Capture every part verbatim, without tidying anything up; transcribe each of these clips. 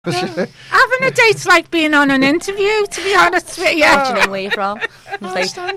Yeah. Having a date's like being on an interview, to be honest with you. Do you know where you're from? It's like,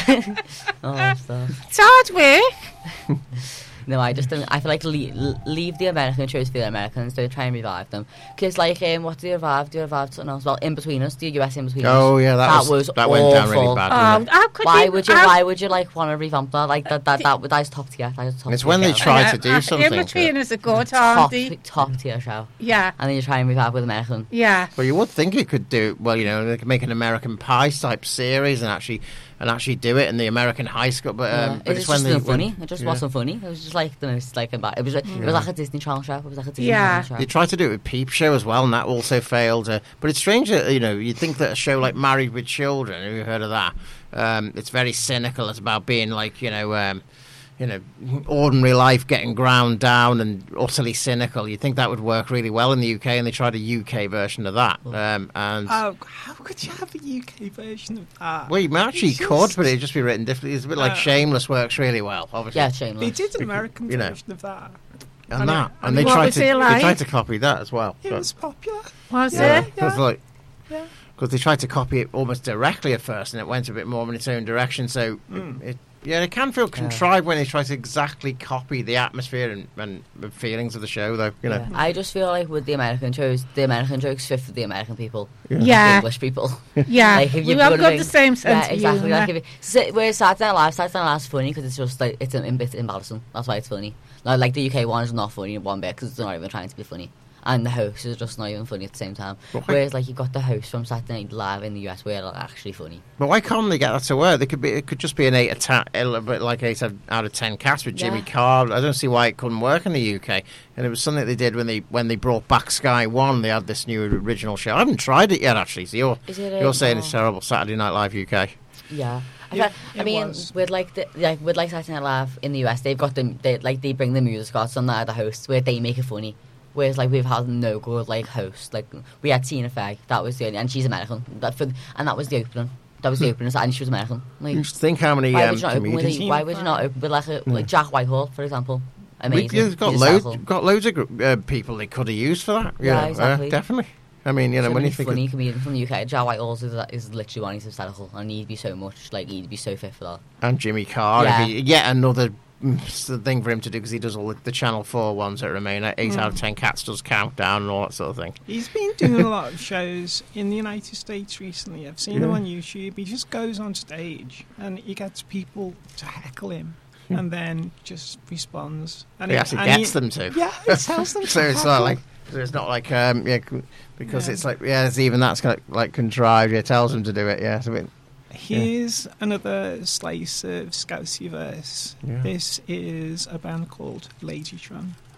oh, stuff. It's hard work. No, I just don't. I feel like leave, leave the American shows for the Americans. Don't try and revive them. Because, like, um, what do you revive? Do you revive something else? Well, In Between Us, the U S In Between Us. Oh yeah, that, that was, was that went down really awful. bad. Oh, how could why you, would you? how, Why would you like want to revamp that? Like that, that, that, that, that is top tier. That is top It's tier when they show. try yeah, to do uh, something. In Between Us a good, top, aren't they? top tier show. Yeah. And then you try and revive with American. Yeah. Well, you would think it could do well. You know, they could make an American Pie type series and actually and actually do it in the American high school. But, um, yeah. but it it's was when just they not funny. when, It just yeah. wasn't funny. It was just like the most like about. It was like, Mm. it was like a Disney Channel show. It was like a Disney Yeah. Channel show. They tried to do it with Peep Show as well, and that also failed. Uh, but it's strange that, you know, you'd think that a show like Married with Children, have you heard of that? Um, it's very cynical. It's about being like, you know, um, you know, ordinary life getting ground down and utterly cynical. You'd think that would work really well in the U K, and they tried a U K version of that. Um, and Oh, how could you have a U K version of that? well, you actually It's could, just- but it'd just be written differently. It's a bit like Uh, Shameless works really well, obviously. Yeah, They shameless. did an American You know. version of that. and and that, it- and they what tried was to it like? they tried to copy that as well. It but- was popular. Was Yeah. it? Because like, Yeah. because they tried to copy it almost directly at first, and it went a bit more in its own direction. So, Mm. it, it, yeah, it can feel contrived when they try to exactly copy the atmosphere and, and the feelings of the show, though. You know, Yeah. I just feel like with the American shows, the American jokes fit for the American people, Yeah. not Yeah. the English people. Yeah. Like, if we you've have got got a the thing- same sense Yeah, of exactly. humour. Like if it, so, whereas Saturday Night Live, Saturday Night Live is funny because it's just like it's a bit embarrassing. That's why it's funny. Like, like the U K one is not funny in one bit because it's not even trying to be funny, and the host is just not even funny at the same time. Right. Whereas like you've got the host from Saturday Night Live in the U S where they're actually funny. but why can't they get that to work? They could be. It could just be an eight atta- a little bit like eight out of ten cats with Jimmy Yeah. Carr. I don't see why it couldn't work in the U K. And it was something they did when they when they brought back Sky One. They had this new original show. I haven't tried it yet, actually. So you're Is it? you're a- saying oh. it's terrible. Saturday Night Live U K. Yeah. I, Yeah, feel- I it mean, was. with like the like with like Saturday Night Live in the U S, they've got them. They like they bring the music artists on there, the hosts, where they make it funny. Whereas like we've had no good like hosts. Like we had Tina Fey, that was the only, and she's American. That for and that was the opening. That was the opening, and she was American. Like You just think how many why um, would you not open with comedians. a, why would you not open with like a, like Jack Whitehall, for example? Amazing. We, you've got He's loads, hysterical. got loads of gr- uh, people they could have used for that. you Yeah, know, uh, exactly. definitely. I mean, you know, So when many you think funny of, comedian from the U K, Jack Whitehall is, is literally one. He's hysterical, and he'd be so much like he'd be so fit for that. and Jimmy Carr, Yeah. it'd be yet another mm, s- thing for him to do because he does all the, the Channel Four ones that remain. Like eight out of ten cats does countdown and all that sort of thing. He's been doing a lot of shows in the United States recently. I've seen him Yeah. on YouTube. He just goes on stage and he gets people to heckle him and then just responds. And He actually and gets them to. Yeah, he tells them So to it's heckle. not like so it's not like um yeah c- because Yeah. it's like yeah it's even that's kind of like contrived. Yeah, tells them to do it. Yeah, it's a bit. Here's another slice of Scouseyverse. Yeah. This is a band called Ladytron.